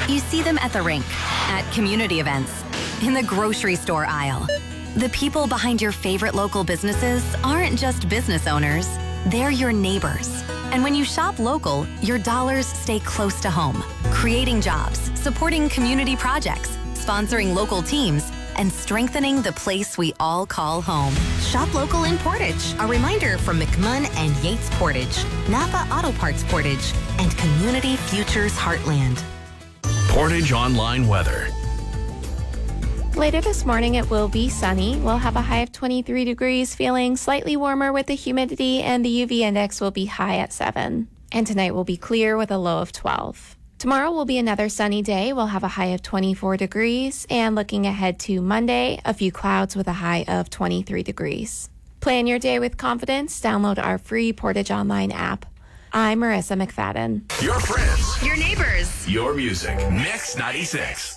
You see them at the rink, at community events, in the grocery store aisle. The people behind your favorite local businesses aren't just business owners, they're your neighbors. And when you shop local, your dollars stay close to home, creating jobs, supporting community projects, sponsoring local teams, and strengthening the place we all call home. Shop local in Portage. A reminder from McMunn and Yates Portage, Napa Auto Parts Portage, and Community Futures Heartland. Portage Online Weather. Later this morning, it will be sunny. We'll have a high of 23 degrees, feeling slightly warmer with the humidity, and the UV index will be high at 7. And tonight will be clear with a low of 12. Tomorrow will be another sunny day. We'll have a high of 24 degrees, and looking ahead to Monday, a few clouds with a high of 23 degrees. Plan your day with confidence. Download our free Portage Online app. I'm Marissa McFadden. Your friends. Your neighbors. Your music. Mix 96.